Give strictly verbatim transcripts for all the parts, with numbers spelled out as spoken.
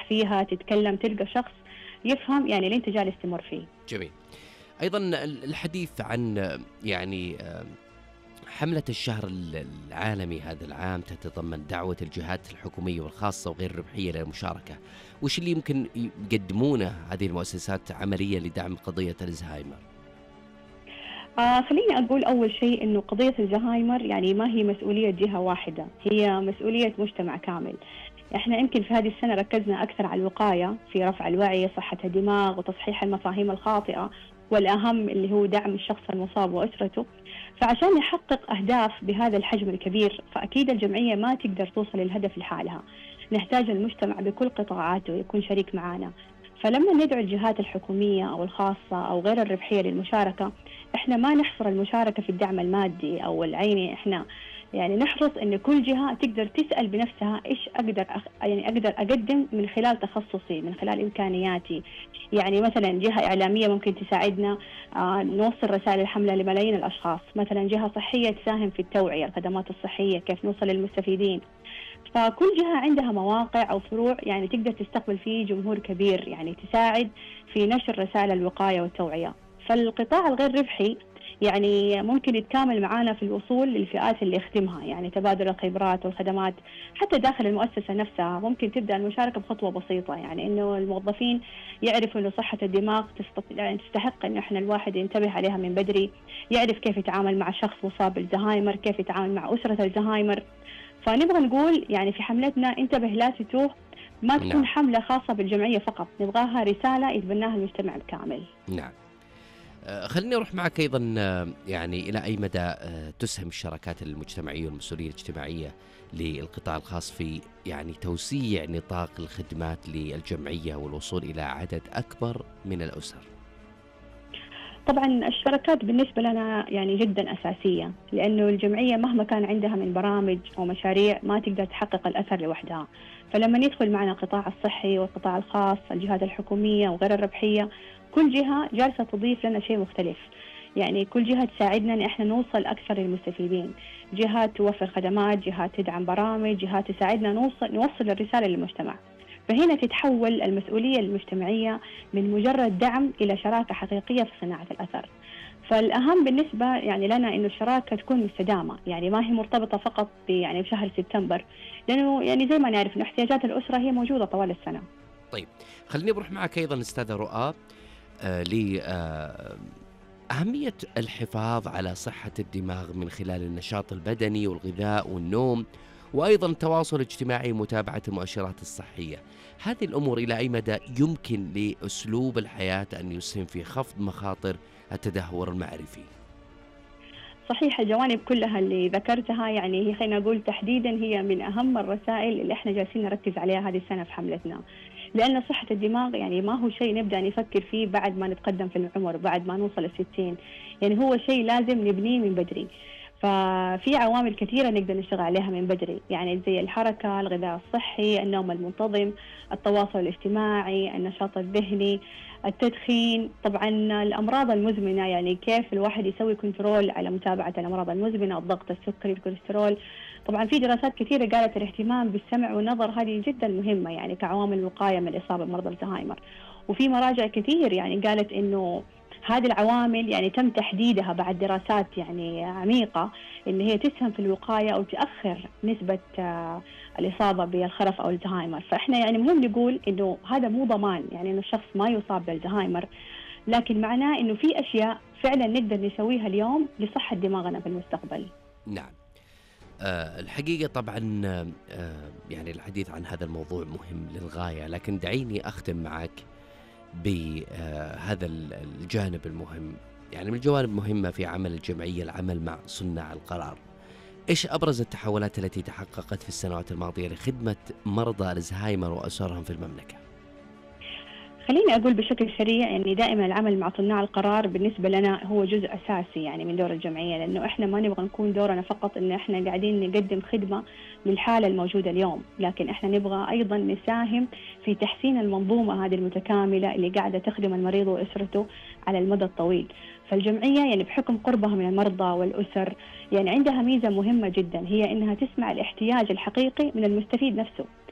تشرح فيها، تتكلم، تلقى شخص يفهم يعني اللي انت جالس تمر فيه. جميل. أيضا الحديث عن يعني حملة الشهر العالمي هذا العام تتضمن دعوة الجهات الحكومية والخاصة وغير الربحية للمشاركة. وش اللي يمكن يقدمونه هذه المؤسسات عملية لدعم قضية الزهايمر؟ آه خليني أقول أول شيء إنه قضية الزهايمر يعني ما هي مسؤولية جهة واحدة، هي مسؤولية مجتمع كامل. إحنا يمكن في هذه السنة ركزنا أكثر على الوقاية في رفع الوعي، صحة الدماغ، وتصحيح المفاهيم الخاطئة، والأهم اللي هو دعم الشخص المصاب وأسرته. فعشان نحقق أهداف بهذا الحجم الكبير فأكيد الجمعية ما تقدر توصل للهدف لحالها، نحتاج المجتمع بكل قطاعاته يكون شريك معنا. فلما ندعو الجهات الحكومية أو الخاصة أو غير الربحية للمشاركة، إحنا ما نحصر المشاركة في الدعم المادي أو العيني، إحنا يعني نحرص إن كل جهة تقدر تسأل بنفسها إيش أقدر أخ... يعني أقدر أقدم من خلال تخصصي، من خلال إمكانياتي. يعني مثلا جهة إعلامية ممكن تساعدنا آه نوصل رسائل الحملة لملايين الأشخاص، مثلا جهة صحية تساهم في التوعية، الخدمات الصحية كيف نوصل للمستفيدين. فكل جهة عندها مواقع أو فروع يعني تقدر تستقبل فيه جمهور كبير، يعني تساعد في نشر رسائل الوقاية والتوعية. فالقطاع الغير ربحي يعني ممكن يتكامل معنا في الوصول للفئات اللي يخدمها، يعني تبادل الخبرات والخدمات. حتى داخل المؤسسة نفسها ممكن تبدأ المشاركة بخطوة بسيطة، يعني إنه الموظفين يعرفوا إنه صحة الدماغ يعني تستحق إنه إحنا الواحد ينتبه عليها من بدري، يعرف كيف يتعامل مع شخص مصاب بالزهايمر، كيف يتعامل مع أسرة الزهايمر. فنبغى نقول يعني في حملتنا انتبه لا تتوه ما تكون نعم. حملة خاصة بالجمعية فقط، نبغاها رسالة يتبناها المجتمع الكامل. نعم. آه خليني أروح معك أيضا آه يعني إلى أي مدى آه تسهم الشراكات المجتمعية والمسؤولية الاجتماعية للقطاع الخاص في يعني توسيع نطاق الخدمات للجمعية والوصول إلى عدد أكبر من الأسر؟ طبعا الشراكات بالنسبة لنا يعني جدا أساسية، لأنه الجمعية مهما كان عندها من برامج ومشاريع ما تقدر تحقق الأثر لوحدها. فلما يدخل معنا القطاع الصحي والقطاع الخاص، الجهات الحكومية وغير الربحية، كل جهة جالسة تضيف لنا شيء مختلف. يعني كل جهة تساعدنا أن احنا نوصل أكثر للمستفيدين، جهات توفر خدمات، جهات تدعم برامج، جهات تساعدنا نوصل نوصل الرسالة للمجتمع. فهنا تتحول المسؤولية المجتمعية من مجرد دعم إلى شراكة حقيقية في صناعة الأثر. فالأهم بالنسبة يعني لنا إنه الشراكة تكون مستدامة، يعني ما هي مرتبطة فقط يعني بشهر سبتمبر، لأنه يعني زي ما نعرف إنه احتياجات الأسرة هي موجودة طوال السنة. طيب خليني بروح معك أيضا أستاذة رؤى آه ل آه أهمية الحفاظ على صحة الدماغ من خلال النشاط البدني والغذاء والنوم، وأيضا التواصل الاجتماعي ومتابعة المؤشرات الصحية. هذه الأمور إلى أي مدى يمكن لأسلوب الحياة أن يسهم في خفض مخاطر التدهور المعرفي؟ صحيح، الجوانب كلها اللي ذكرتها يعني هي خلينا نقول تحديدا هي من أهم الرسائل اللي احنا جالسين نركز عليها هذه السنة في حملتنا. لأن صحة الدماغ يعني ما هو شيء نبدأ نفكر فيه بعد ما نتقدم في العمر، بعد ما نوصل الستين، يعني هو شيء لازم نبنيه من بدري. ففي عوامل كثيرة نقدر نشتغل عليها من بدري، يعني زي الحركة، الغذاء الصحي، النوم المنتظم، التواصل الاجتماعي، النشاط الذهني، التدخين، طبعا الأمراض المزمنة، يعني كيف الواحد يسوي كنترول على متابعة الأمراض المزمنة، الضغط السكري، الكوليسترول. طبعا في دراسات كثيرة قالت الاهتمام بالسمع والنظر هذه جدا مهمة يعني كعوامل وقاية من الإصابة بمرض الزهايمر. وفي مراجع كثير يعني قالت إنه هذه العوامل يعني تم تحديدها بعد دراسات يعني عميقة إن هي تسهم في الوقاية أو تأخر نسبة الإصابة بالخرف أو الزهايمر. فإحنا يعني مهم نقول إنه هذا مو ضمان يعني إنه الشخص ما يصاب بالزهايمر، لكن معناه إنه في أشياء فعلا نقدر نسويها اليوم لصحة دماغنا في المستقبل. نعم. أه الحقيقة طبعا أه يعني الحديث عن هذا الموضوع مهم للغاية، لكن دعيني أختم معك بهذا الجانب المهم. يعني من الجوانب المهمة في عمل الجمعية العمل مع صناع القرار. إيش أبرز التحولات التي تحققت في السنوات الماضية لخدمة مرضى الزهايمر وأسرهم في المملكة؟ خليني أقول بشكل سريع يعني دائما العمل مع صناع القرار بالنسبة لنا هو جزء أساسي يعني من دور الجمعية، لأنه إحنا ما نبغى نكون دورنا فقط إن إحنا قاعدين نقدم خدمة للحالة الموجودة اليوم، لكن إحنا نبغى أيضا نساهم في تحسين المنظومة هذه المتكاملة اللي قاعدة تخدم المريض وأسرته على المدى الطويل. فالجمعية يعني بحكم قربها من المرضى والأسر يعني عندها ميزة مهمة جدا، هي إنها تسمع الاحتياج الحقيقي من المستفيد نفسه.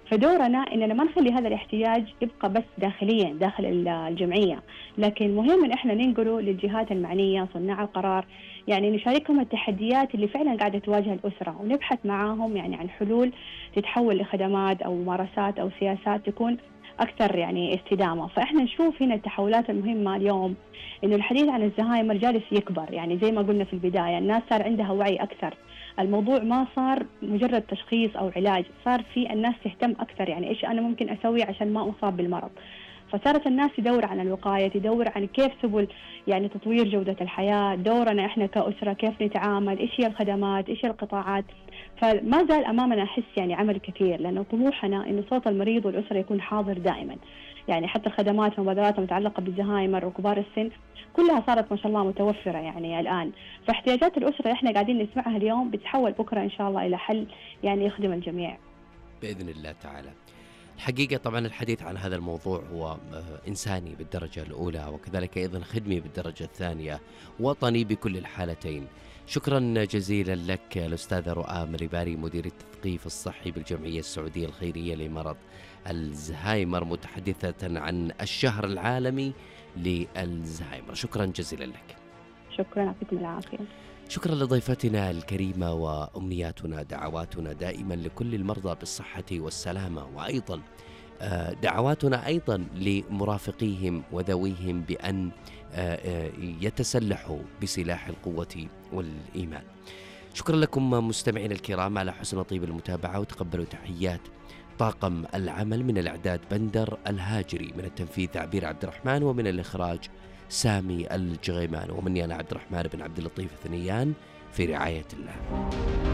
فدورنا إننا ما نخلي هذا الاحتياج يبقى بس داخليا داخل الجمعية، لكن مهم إن إحنا ننقله للجهات المعنية صناع القرار، يعني نشاركهم التحديات اللي فعلا قاعدة تواجه الأسرة ونبحث معاهم يعني عن حلول تتحول لخدمات أو ممارسات أو سياسات تكون أكثر يعني استدامة. فإحنا نشوف هنا التحولات المهمة اليوم إنه الحديث عن الزهايمر جالس يكبر، يعني زي ما قلنا في البداية الناس صار عندها وعي أكثر، الموضوع ما صار مجرد تشخيص أو علاج، صار في الناس تهتم أكثر يعني إيش أنا ممكن أسوي عشان ما أصاب بالمرض. فصارت الناس تدور عن الوقاية، تدور عن كيف سبل يعني تطوير جودة الحياة، دورنا إحنا كأسرة كيف نتعامل، إيش هي الخدمات، إيش هي القطاعات. فما زال أمامنا أحس يعني عمل كثير، لأنه طموحنا إنه صوت المريض والأسرة يكون حاضر دائما. يعني حتى الخدمات والمبادرات المتعلقة بالزهايمر وكبار السن كلها صارت ما شاء الله متوفرة يعني الآن، فاحتياجات الأسرة إحنا قاعدين نسمعها اليوم بتتحول بكرة إن شاء الله إلى حل يعني يخدم الجميع بإذن الله تعالى. الحقيقة طبعا الحديث عن هذا الموضوع هو إنساني بالدرجة الأولى، وكذلك أيضا خدمي بالدرجة الثانية، وطني بكل الحالتين. شكرا جزيلا لك الأستاذة رؤى مريباري، مدير التثقيف الصحي بالجمعية السعودية الخيرية لمرض الزهايمر، متحدثة عن الشهر العالمي للزهايمر. شكرا جزيلا لك. شكرا، يعطيكم العافية. شكرا لضيفتنا الكريمة، وأمنياتنا دعواتنا دائما لكل المرضى بالصحة والسلامة، وأيضا دعواتنا أيضا لمرافقيهم وذويهم بأن يتسلحوا بسلاح القوة والإيمان. شكرا لكم مستمعين الكرام على حسن طيب المتابعة، وتقبلوا تحيات طاقم العمل. من الإعداد بندر الهاجري، من التنفيذ عبير عبد الرحمن، ومن الإخراج سامي الجغيمان، ومني أنا عبد الرحمن بن عبد اللطيف الثنيان، في رعاية الله.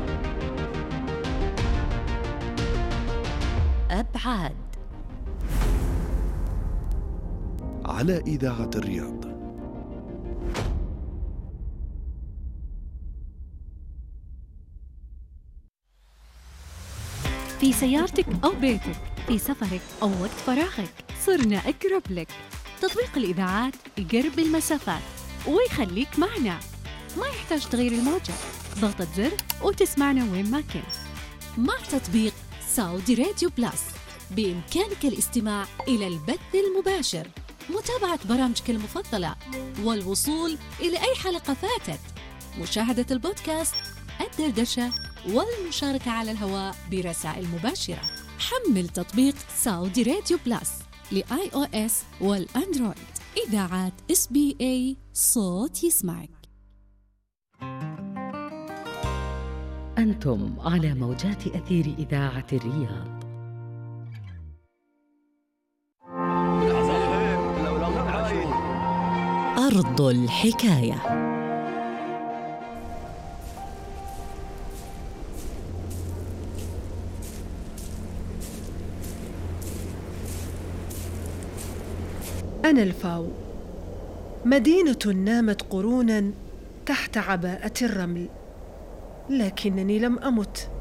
أبعاد على إذاعة الرياض. في سيارتك أو بيتك، في سفرك أو وقت فراغك، صرنا أقرب لك. تطبيق الإذاعات يقرب المسافات ويخليك معنا، ما يحتاج تغيير الموجة، ضغطة زر وتسمعنا وين ما كنت. مع تطبيق سعودي راديو بلس بإمكانك الاستماع إلى البث المباشر، متابعة برامجك المفضلة، والوصول إلى أي حلقة فاتت، مشاهدة البودكاست، الدردشة، والمشاركة على الهواء برسائل مباشرة. حمل تطبيق سعودي راديو بلس لآي أو إس والأندرويد. إذاعات إس بي إيه، صوت يسمعك. أنتم على موجات أثير إذاعة الرياض. أرض الحكاية. أنا الفاو، مدينة نامت قرونا تحت عباءة الرمل، لكنني لم أمت،